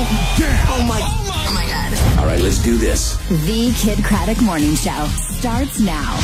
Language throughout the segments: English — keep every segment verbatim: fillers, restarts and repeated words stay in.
down. Oh my, oh my God. All right, let's do this. The Kid Craddock Morning Show starts now.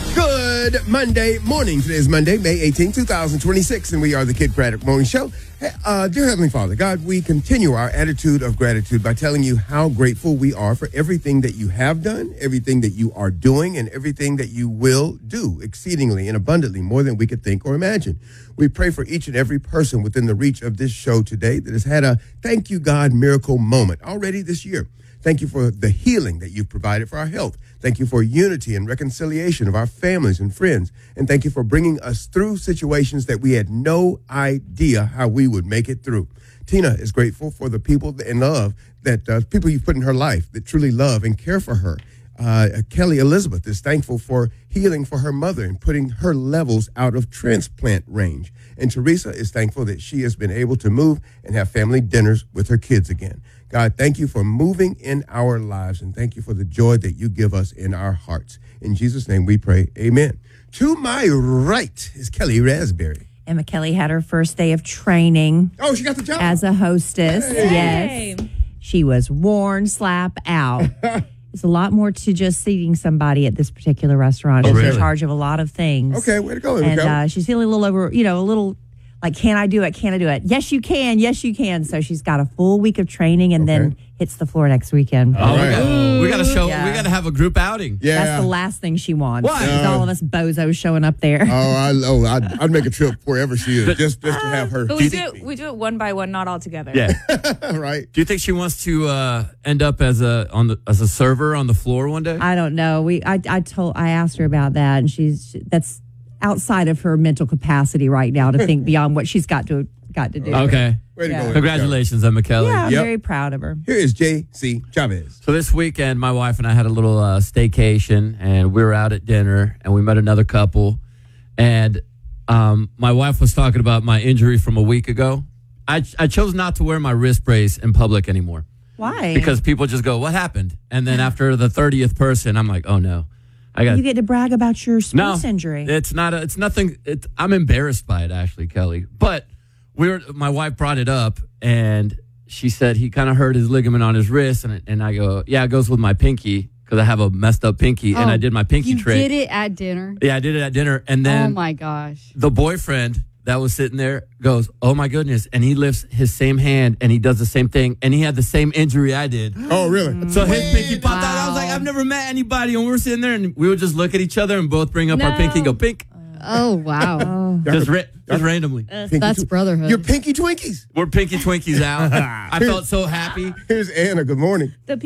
Good Monday morning. Today is Monday, May eighteenth, twenty twenty-six, and we are the Kid Craddock Morning Show. Hey, uh, dear Heavenly Father, God, we continue our attitude of gratitude by telling you how grateful we are for everything that you have done, everything that you are doing, and everything that you will do exceedingly and abundantly, more than we could think or imagine. We pray for each and every person within the reach of this show today that has had a thank you, God, miracle moment already this year. Thank you for the healing that you've provided for our health. Thank you for unity and reconciliation of our families and friends. And thank you for bringing us through situations that we had no idea how we would make it through. Tina is grateful for the people in love, that uh, people you've put in her life that truly love and care for her. Uh, Kelly Elizabeth is thankful for healing for her mother and putting her levels out of transplant range. And Teresa is thankful that she has been able to move and have family dinners with her kids again. God, thank you for moving in our lives, and thank you for the joy that you give us in our hearts. In Jesus' name we pray, amen. To my right is Kelly Raspberry. Emma Kelly had her first day of training. Oh, she got the job. As a hostess, Hey. yes. She was worn slap out. There's a lot more to just seating somebody at this particular restaurant. Oh, She's really? in charge of a lot of things. Okay, way to go, And Emma. uh, she's feeling a little over, you know, a little like, can I do it? Can I do it? Yes, you can. Yes, you can. So she's got a full week of training and Okay. then hits the floor next weekend. Oh, we right. got, we got to show. Yeah. We got to have a group outing. Yeah. That's the last thing she wants. Why? Is all of us bozos showing up there. Oh, I, oh I'd, I'd make a trip wherever she is, just, just to have her. But we do seat it. me. We do it one by one, not all together. Yeah. Right. Do you think she wants to uh, end up as a on the as a server on the floor one day? I don't know. We I I told I asked her about that, and she's that's outside of her mental capacity right now to think beyond what she's got to got to do. Okay. Way to Yeah. go, Emma. Congratulations, Emma Kelly. Yeah, I'm Yep. very proud of her. Here is J C Chavez. So this weekend, my wife and I had a little uh, staycation, and we were out at dinner, and we met another couple, and um, my wife was talking about my injury from a week ago. I I chose not to wear my wrist brace in public anymore Why? because people just go, "What happened?" And then after the thirtieth person, I'm like, "Oh no, I got." you get to brag about your sports injury. It's not. A, it's nothing. It's, I'm embarrassed by it, actually, Kelly. But we were. My wife brought it up, and she said he kind of hurt his ligament on his wrist, and and I go, yeah, it goes with my pinky because I have a messed up pinky, and Oh, I did my pinky you trick. did it at dinner? Yeah, I did it at dinner, and then Oh, my gosh. the boyfriend that was sitting there goes, "Oh my goodness!" And he lifts his same hand, and he does the same thing, and he had the same injury I did. Oh, really? So his pinky popped out. I was like, I've never met anybody. And we were sitting there and we would just look at each other and both bring up our No. pinky and go, pink. Oh, wow. Just, ra- just randomly. Pinky That's tw- brotherhood. Your pinky Twinkies. We're pinky Twinkies out. I felt so happy. Here's Anna. Good morning. The